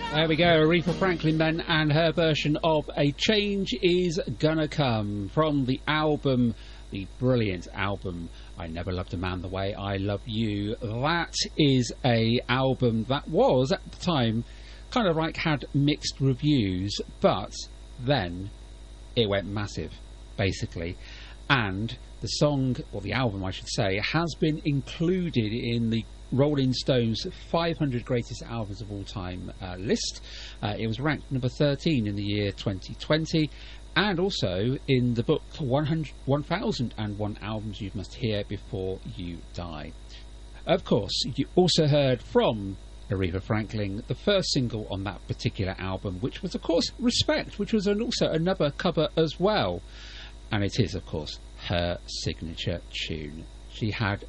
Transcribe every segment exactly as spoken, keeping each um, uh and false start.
There we go, Aretha Franklin then, and her version of A Change Is Gonna Come from the album, the brilliant album, I Never Loved a Man the Way I Love You. That is a album that was, at the time, kind of like had mixed reviews, but then it went massive, basically. And the song, or the album I should say, has been included in the Rolling Stone's five hundred Greatest Albums of All Time uh, list. Uh, it was ranked number thirteen in the year twenty twenty, and also in the book one thousand one Albums You Must Hear Before You Die. Of course, you also heard from Aretha Franklin the first single on that particular album, which was, of course, Respect, which was an, also another cover as well. And it is, of course, her signature tune. She had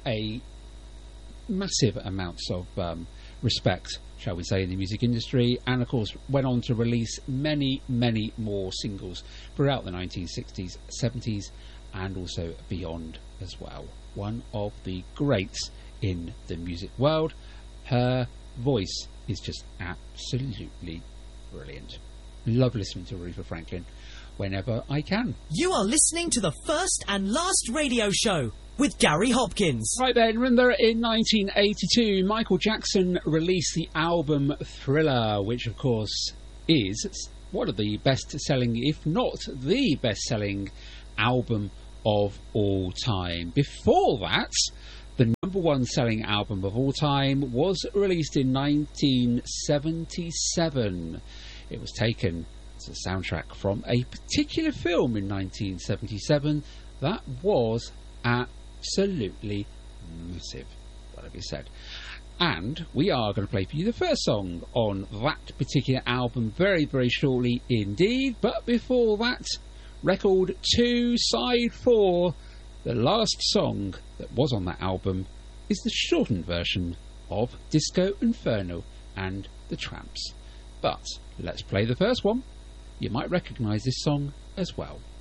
a massive amounts of um, respect, shall we say, in the music industry, and of course went on to release many, many more singles throughout the nineteen sixties, seventies, and also beyond as well. One of the greats in the music world. Her voice is just absolutely brilliant. Love listening to Aretha Franklin whenever I can. You are listening to the First and Last Radio Show with Gary Hopkins. Right then, remember in nineteen eighty-two, Michael Jackson released the album Thriller, which of course is one of the best-selling, if not the best-selling album of all time. Before that, the number one selling album of all time was released in nineteen seventy-seven. It was taken as a soundtrack from a particular film in nineteen seventy-seven that was absolutely massive, gotta be said. And we are going to play for you the first song on that particular album very, very shortly indeed. But before that, record two, side four, the last song that was on that album is the shortened version of Disco Inferno and the Tramps. But let's play the first one. You might recognise this song as well.